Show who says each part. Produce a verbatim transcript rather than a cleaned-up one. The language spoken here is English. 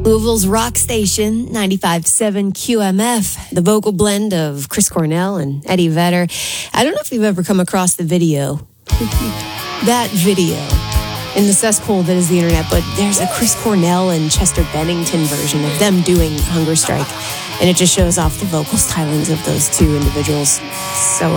Speaker 1: Louisville's rock station, ninety-five point seven Q M F, the vocal blend of Chris Cornell and Eddie Vedder. I don't know if you've ever come across the video. That video in the cesspool that is the internet, but there's a Chris Cornell and Chester Bennington version of them doing Hunger Strike, and it just shows off the vocal stylings of those two individuals. So